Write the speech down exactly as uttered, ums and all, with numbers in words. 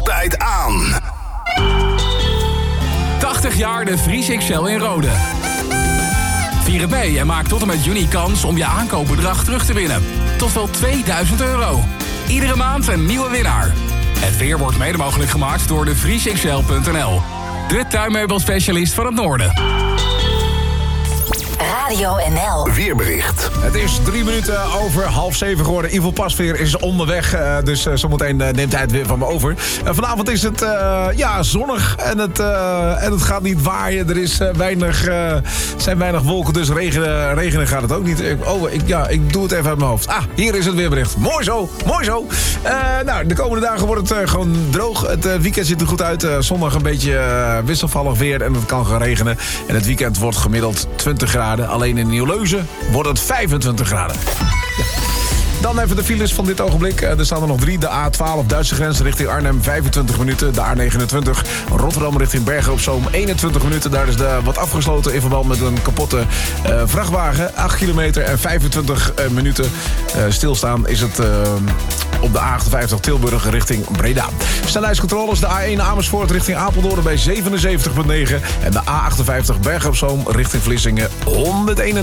altijd aan. tachtig jaar de Vries X L in Rode. Vier het mee en maak tot en met juni kans om je aankoopbedrag terug te winnen. Tot wel tweeduizend euro. Iedere maand een nieuwe winnaar. Het weer wordt mede mogelijk gemaakt door de vries x l punt n l. De tuinmeubelspecialist van het noorden. Radio N L. Weerbericht. Het is drie minuten over half zeven geworden. Ivo Pasveer is onderweg, uh, dus uh, zometeen uh, neemt hij het weer van me over. Uh, vanavond is het uh, ja, zonnig en het, uh, en het gaat niet waaien. Er is, uh, weinig, uh, zijn weinig wolken, dus regenen, regenen gaat het ook niet. Ik, oh, ik, ja, ik doe het even uit mijn hoofd. Ah, hier is het weerbericht. Mooi zo, mooi zo. Uh, nou, de komende dagen wordt het uh, gewoon droog. Het uh, weekend ziet er goed uit. Uh, zondag een beetje uh, wisselvallig weer en het kan gaan regenen. En het weekend wordt gemiddeld twintig graden. Alleen in Nieuw-Leuzen wordt het vijfentwintig graden. Ja. Dan even de files van dit ogenblik. Er staan er nog drie. De A twaalf Duitse grens richting Arnhem vijfentwintig minuten. De A negenentwintig Rotterdam richting Bergen op Zoom eenentwintig minuten. Daar is de wat afgesloten in verband met een kapotte uh, vrachtwagen. acht kilometer en vijfentwintig uh, minuten uh, stilstaan is het uh, op de A achtenvijftig Tilburg richting Breda. Snelheidscontroles de A één Amersfoort richting Apeldoorn bij zevenenzeventig komma negen. En de A achtenvijftig Bergen op Zoom richting Vlissingen honderdeenentwintig.